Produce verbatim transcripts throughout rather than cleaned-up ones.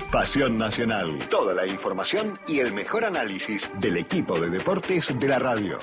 Pasión Nacional. Toda la información y el mejor análisis del equipo de deportes de la radio.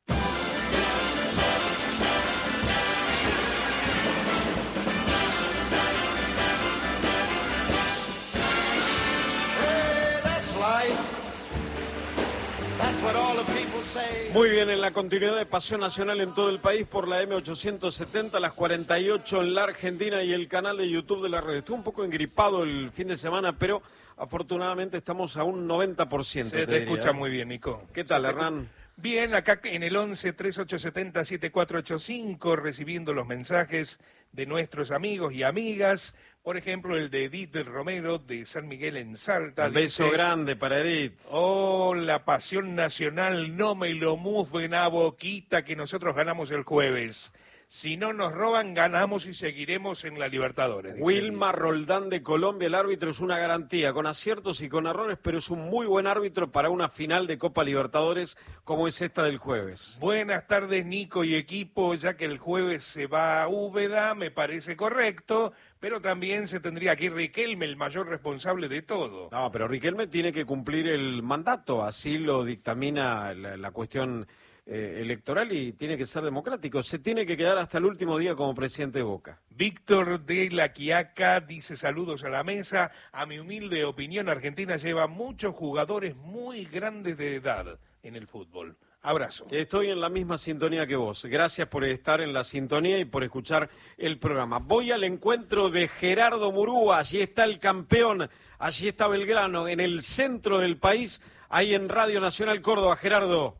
Muy bien, en la continuidad de Pasión Nacional en todo el país por la eme ochocientos setenta, las cuarenta y ocho en la Argentina y el canal de YouTube de la red. Estuve un poco engripado el fin de semana, pero afortunadamente estamos a un noventa por ciento. Se te, te escucha muy bien, Nico. ¿Qué tal, Hernán? Bien, acá en el once, treinta y ocho setenta, setenta y cuatro ochenta y cinco, recibiendo los mensajes de nuestros amigos y amigas. Por ejemplo, el de Edith del Romero, de San Miguel en Salta. Un beso dice, grande para Edith. Oh, la Pasión Nacional, no me lo mufen a boquita que nosotros ganamos el jueves. Si no nos roban, ganamos y seguiremos en la Libertadores. Wilma Roldán de Colombia, el árbitro es una garantía, con aciertos y con errores, pero es un muy buen árbitro para una final de Copa Libertadores como es esta del jueves. Buenas tardes, Nico y equipo, ya que el jueves se va a Úbeda, me parece correcto, pero también se tendría que ir Riquelme, el mayor responsable de todo. No, pero Riquelme tiene que cumplir el mandato, así lo dictamina la, la cuestión Eh, electoral y tiene que ser democrático. Se tiene que quedar hasta el último día como presidente de Boca. Víctor de La Quiaca dice saludos a la mesa. A mi humilde opinión, Argentina lleva muchos jugadores muy grandes de edad en el fútbol. Abrazo. Estoy en la misma sintonía que vos. Gracias por estar en la sintonía y por escuchar el programa. Voy al encuentro de Gerardo Murúa. Allí está el campeón. Allí está Belgrano, en el centro del país, ahí en Radio Nacional Córdoba. Gerardo.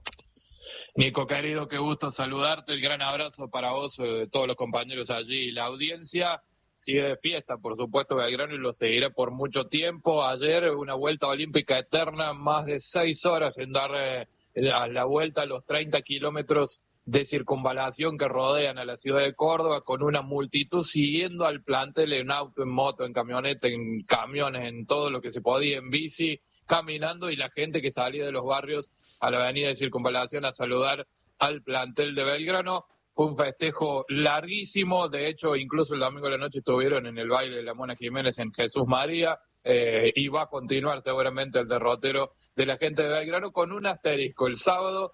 Nico, querido, qué gusto saludarte, el gran abrazo para vos, eh, todos los compañeros allí y la audiencia. Sigue de fiesta, por supuesto, Belgrano, y lo seguirá por mucho tiempo. Ayer, una vuelta olímpica eterna, más de seis horas en dar eh, a la vuelta a los treinta kilómetros de circunvalación que rodean a la ciudad de Córdoba, con una multitud siguiendo al plantel en auto, en moto, en camioneta, en camiones, en todo lo que se podía, en bici, caminando, y la gente que salía de los barrios a la avenida de Circunvalación a saludar al plantel de Belgrano. Fue un festejo larguísimo, de hecho incluso el domingo de la noche estuvieron en el baile de la Mona Jiménez en Jesús María, eh, y va a continuar seguramente el derrotero de la gente de Belgrano con un asterisco. El sábado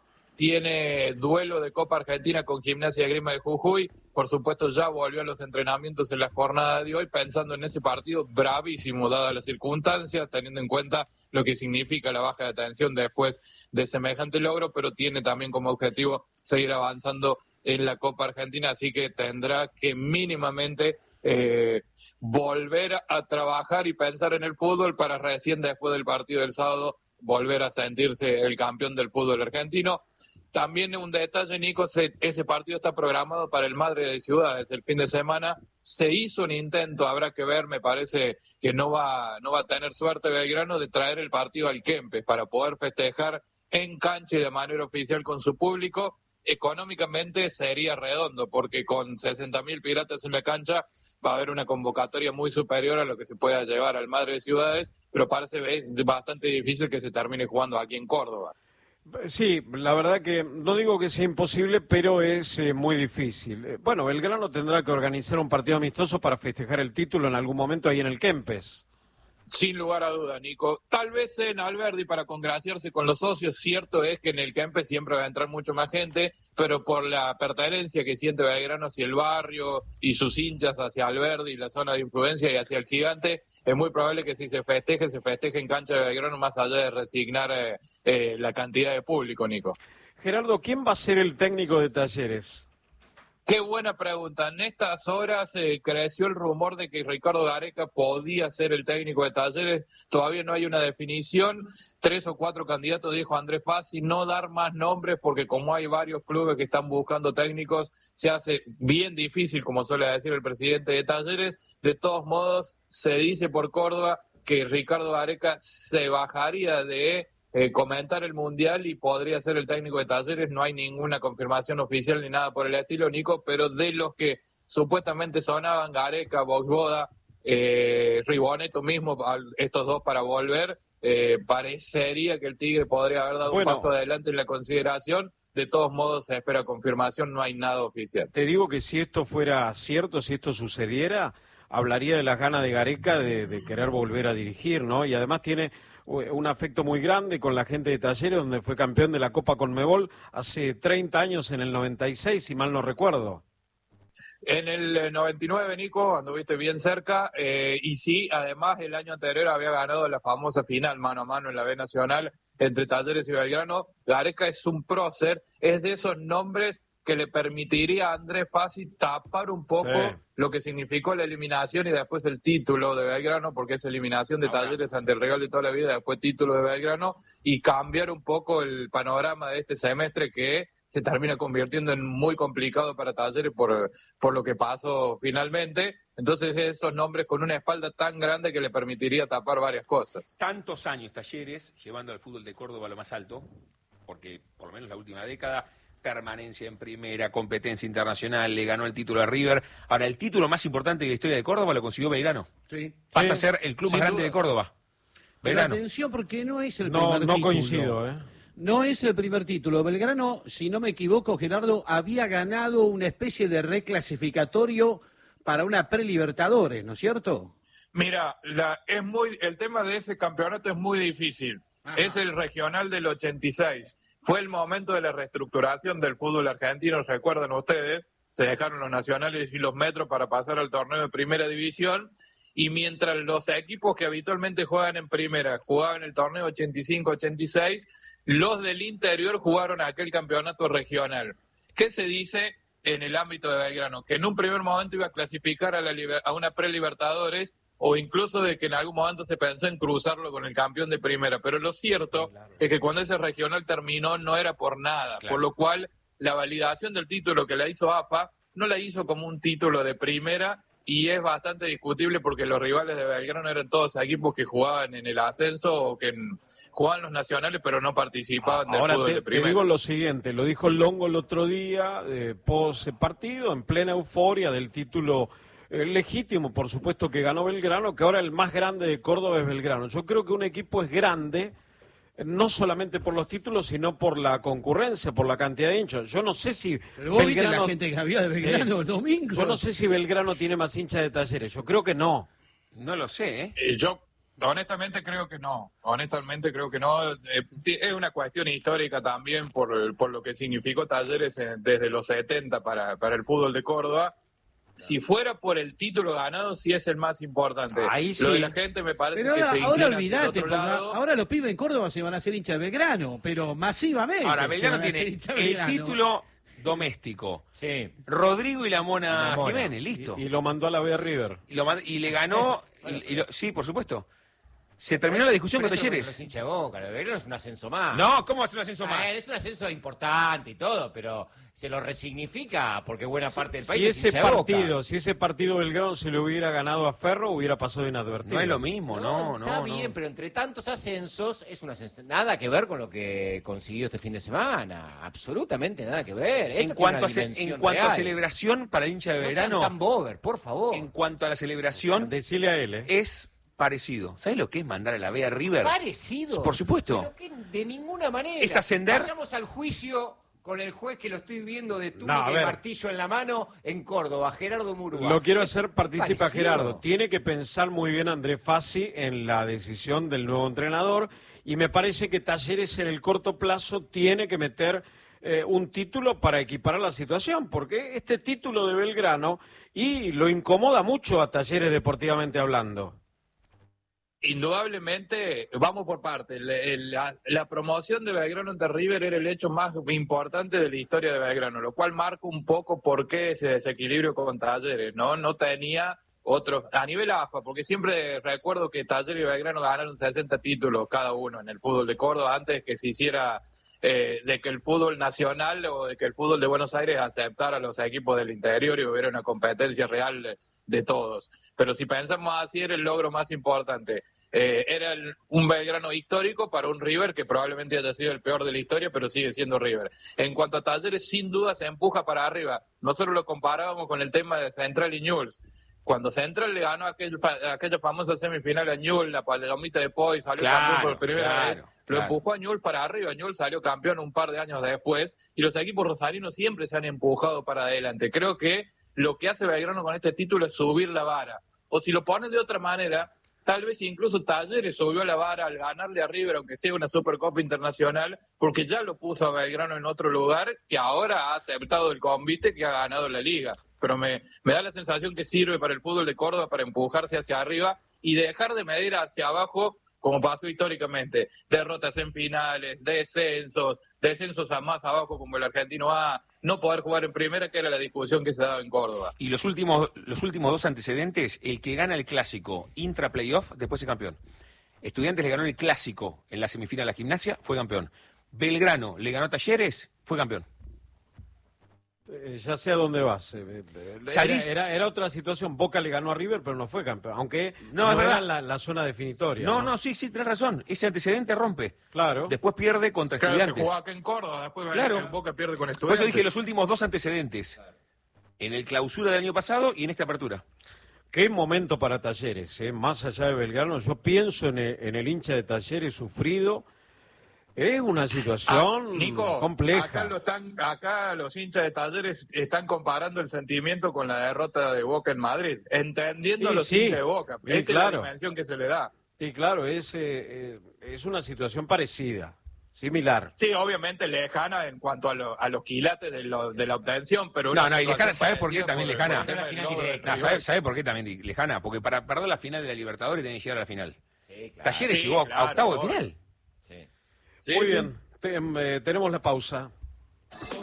tiene duelo de Copa Argentina con Gimnasia y Esgrima de Jujuy. Por supuesto, ya volvió a los entrenamientos en la jornada de hoy, pensando en ese partido bravísimo, dadas las circunstancias, teniendo en cuenta lo que significa la baja de tensión después de semejante logro, pero tiene también como objetivo seguir avanzando en la Copa Argentina, así que tendrá que mínimamente eh, volver a trabajar y pensar en el fútbol para recién después del partido del sábado volver a sentirse el campeón del fútbol argentino. También un detalle, Nico, se, ese partido está programado para el Madre de Ciudades el fin de semana. Se hizo un intento, habrá que ver, me parece que no va, no va a tener suerte Belgrano de traer el partido al Kempes para poder festejar en cancha y de manera oficial con su público. Económicamente sería redondo, porque con sesenta mil piratas en la cancha va a haber una convocatoria muy superior a lo que se pueda llevar al Madre de Ciudades, pero parece bastante difícil que se termine jugando aquí en Córdoba. Sí, la verdad que no digo que sea imposible, pero es eh, muy difícil. Eh, bueno, Belgrano tendrá que organizar un partido amistoso para festejar el título en algún momento ahí en el Kempes. Sin lugar a duda, Nico. Tal vez en Alberdi para congraciarse con los socios. Cierto es que en el Kempes siempre va a entrar mucho más gente, pero por la pertenencia que siente Belgrano hacia el barrio y sus hinchas hacia Alberdi y la zona de influencia y hacia el Gigante, es muy probable que si se festeje, se festeje en cancha de Belgrano, más allá de resignar eh, eh, la cantidad de público, Nico. Gerardo, ¿quién va a ser el técnico de Talleres? Qué buena pregunta. En estas horas eh, creció el rumor de que Ricardo Gareca podía ser el técnico de Talleres. Todavía no hay una definición. Tres o cuatro candidatos, dijo Andrés Fassi, no dar más nombres porque como hay varios clubes que están buscando técnicos, se hace bien difícil, como suele decir el presidente de Talleres. De todos modos, se dice por Córdoba que Ricardo Gareca se bajaría de Eh, comentar el Mundial y podría ser el técnico de Talleres. No hay ninguna confirmación oficial ni nada por el estilo, Nico, pero de los que supuestamente sonaban, Gareca, Boxboda, eh, Ribonetto mismo, estos dos para volver, eh, parecería que el Tigre podría haber dado bueno, un paso adelante en la consideración. De todos modos, se espera confirmación, no hay nada oficial. Te digo que si esto fuera cierto, si esto sucediera, hablaría de las ganas de Gareca de, de querer volver a dirigir, ¿no? Y además tiene un afecto muy grande con la gente de Talleres, donde fue campeón de la Copa Conmebol hace treinta años, en el noventa y seis, si mal no recuerdo. En el noventa y nueve, Nico, anduviste bien cerca, eh, y sí, además el año anterior había ganado la famosa final mano a mano en la B Nacional entre Talleres y Belgrano. Gareca es un prócer, es de esos nombres que le permitiría a Andrés Fassi tapar un poco sí. lo que significó la eliminación y después el título de Belgrano, porque es eliminación de Talleres ante el Real de toda la vida, después título de Belgrano, y cambiar un poco el panorama de este semestre que se termina convirtiendo en muy complicado para Talleres por, por lo que pasó finalmente. Entonces esos nombres con una espalda tan grande que le permitiría tapar varias cosas. Tantos años Talleres llevando al fútbol de Córdoba a lo más alto, porque por lo menos la última década, permanencia en primera, competencia internacional, le ganó el título a River. Ahora, el título más importante de la historia de Córdoba lo consiguió Belgrano. Sí. Pasa sí. a ser el club Sin más grande duda. de Córdoba. Belgrano. Pero atención, porque no es el no, primer no título. No coincido, ¿eh? No es el primer título. Belgrano, si no me equivoco, Gerardo, había ganado una especie de reclasificatorio para una pre-Libertadores, ¿no es cierto? Mira, la, es muy, el tema de ese campeonato es muy difícil. Ajá. Es el regional del ochenta y seis. Fue el momento de la reestructuración del fútbol argentino, recuerdan ustedes, se dejaron los nacionales y los metros para pasar al torneo de primera división, y mientras los equipos que habitualmente juegan en primera jugaban el torneo ochenta y cinco ochenta y seis, los del interior jugaron aquel campeonato regional. ¿Qué se dice en el ámbito de Belgrano? Que en un primer momento iba a clasificar a, la, a una pre-Libertadores, o incluso de que en algún momento se pensó en cruzarlo con el campeón de primera. Pero lo cierto claro. es que cuando ese regional terminó no era por nada, claro. por lo cual la validación del título que la hizo A F A no la hizo como un título de primera, y es bastante discutible porque los rivales de Belgrano eran todos equipos que jugaban en el ascenso o que en, jugaban los nacionales pero no participaban del Ahora fútbol te, de primera. Te digo lo siguiente, lo dijo Longo el otro día, eh, post partido, en plena euforia del título eh, legítimo, por supuesto, que ganó Belgrano, que ahora el más grande de Córdoba es Belgrano. Yo creo que un equipo es grande no solamente por los títulos, sino por la concurrencia, por la cantidad de hinchas. Yo no sé si Pero vos Belgrano, viste la gente que había de Belgrano eh, el domingo. Yo no sé si Belgrano tiene más hinchas de Talleres. Yo creo que no. No lo sé, ¿eh? eh yo honestamente creo que no. Honestamente creo que no. Eh, es una cuestión histórica también por, por lo que significó Talleres desde los setenta para, para el fútbol de Córdoba. Si fuera por el título ganado, sí es el más importante. Ahí sí. Lo de la gente me parece pero que ahora, se ahora inclina olvídate, hacia el otro lado. ahora los pibes en Córdoba se van a hacer hinchas de Belgrano, pero masivamente. Ahora, Belgrano tiene tiene el título doméstico. Sí. Rodrigo y la Mona, la Mona. Jiménez, listo. Y, y lo mandó a la B a River. Y, lo, y le ganó, y, y lo, sí, por supuesto. Se terminó la discusión con Talleres. Es hincha de Boca, lo de Belgrano es un ascenso más. No, ¿cómo va a ser un ascenso Ah, más? Es un ascenso importante y todo, pero se lo resignifica porque buena parte del país si es ese hincha de partido, Boca. si ese partido Belgrano se le hubiera ganado a Ferro, hubiera pasado inadvertido. No es lo mismo, no, no. Está no, bien, no. pero entre tantos ascensos es un ascenso. Nada que ver con lo que consiguió este fin de semana. Absolutamente nada que ver. Esto En tiene cuanto, una a, ce- en dimensión cuanto a real. celebración para el hincha de No sean Belgrano, tan bober, por favor. en cuanto a la celebración, Decile a él, ¿eh? es parecido. ¿Sabes lo que es mandar a la B a River? Parecido. Por supuesto. Pero que de ninguna manera. Es ascender. Vayamos al juicio con el juez que lo estoy viendo de No, a túnica y ver. martillo en la mano en Córdoba, Gerardo Murúa. Lo quiero hacer partícipe a parecido. Gerardo. Tiene que pensar muy bien Andrés Fassi en la decisión del nuevo entrenador, y me parece que Talleres en el corto plazo tiene que meter eh, un título para equiparar la situación, porque este título de Belgrano y lo incomoda mucho a Talleres deportivamente hablando. Indudablemente, vamos por partes. La, la promoción de Belgrano ante River era el hecho más importante de la historia de Belgrano, lo cual marca un poco por qué ese desequilibrio con Talleres, ¿no? No tenía otros, a nivel A F A, porque siempre recuerdo que Talleres y Belgrano ganaron sesenta títulos cada uno en el fútbol de Córdoba antes que se hiciera eh, de que el fútbol nacional o de que el fútbol de Buenos Aires aceptara a los equipos del interior y hubiera una competencia real de, de todos. Pero si pensamos así, era el logro más importante. Eh, era el, un Belgrano histórico para un River que probablemente haya sido el peor de la historia, pero sigue siendo River. En cuanto a Talleres, sin duda se empuja para arriba. Nosotros lo comparábamos con el tema de Central y Newell's. Cuando Central le ganó aquel, aquella famosa semifinal a Newell's, la palomita de Poi, salió Claro, campeón por primera claro, vez, lo claro. empujó a Newell's para arriba. Newell's salió campeón un par de años después, y los equipos rosarinos siempre se han empujado para adelante. Creo que lo que hace Belgrano con este título es subir la vara. o si lo pones de otra manera, tal vez incluso Talleres subió la vara al ganarle a River, aunque sea una Supercopa Internacional, porque ya lo puso a Belgrano en otro lugar, que ahora ha aceptado el convite que ha ganado la Liga. Pero me, me da la sensación que sirve para el fútbol de Córdoba para empujarse hacia arriba y dejar de medir hacia abajo, como pasó históricamente. Derrotas en finales, descensos, descensos a más abajo como el Argentino A, no poder jugar en primera, que era la discusión que se daba en Córdoba. Y los últimos, los últimos dos antecedentes, el que gana el clásico intra-playoff, después es campeón. Estudiantes le ganó el clásico en la semifinal a Gimnasia, fue campeón. Belgrano le ganó a Talleres, fue campeón. Eh, ya sé a dónde vas. Eh, eh, era, era, era otra situación. Boca le ganó a River, pero no fue campeón. Aunque no, no es era verdad. la, la zona definitoria. No, no, no, sí, sí, tenés razón. Ese antecedente rompe. Claro. Después pierde contra Claro, Estudiantes. se jugó acá en Córdoba, después Claro. en Boca pierde con Por Estudiantes. eso dije los últimos dos antecedentes. En el clausura del año pasado y en esta apertura. Qué momento para Talleres, ¿eh? Más allá de Belgrano. Yo pienso en el, en el hincha de Talleres sufrido. Es una situación Ah, Nico, compleja. Acá, lo están, acá los hinchas de Talleres están comparando el sentimiento con la derrota de Boca en Madrid, entendiendo Sí, a los sí. hinchas de Boca. Sí, Esa claro. es la dimensión que se le da. Y claro, es, eh, eh, es una situación parecida, similar. Sí, obviamente lejana en cuanto a, lo- a los quilates de, lo- de la obtención, pero... No, una no, y situación lejana, ¿sabes por qué parecida también por- lejana? por el tema del Final logro del directa. No, rival. ¿sabes, ¿sabes por qué también di- lejana? Porque para perder la final de la Libertadores tenés que llegar a la final. Sí, claro. Talleres Sí, llegó a- a claro, octavo de obvio. final. Sí. Sí, Muy sí. bien, Te- eh, tenemos la pausa.